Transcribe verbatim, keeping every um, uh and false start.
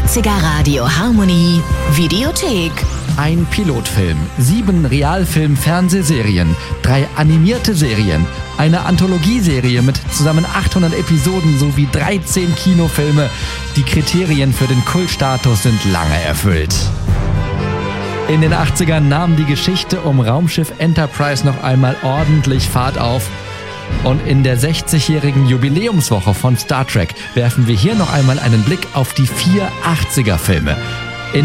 achtziger Radio Harmonie Videothek. Ein Pilotfilm, sieben Realfilm-Fernsehserien, drei animierte Serien, eine Anthologieserie mit zusammen achthundert Episoden sowie dreizehn Kinofilme. Die Kriterien für den Kultstatus sind lange erfüllt. In den achtzigern nahm die Geschichte um Raumschiff Enterprise noch einmal ordentlich Fahrt auf. Und in der sechzigjährigen Jubiläumswoche von Star Trek werfen wir hier noch einmal einen Blick auf die vier achtziger Filme.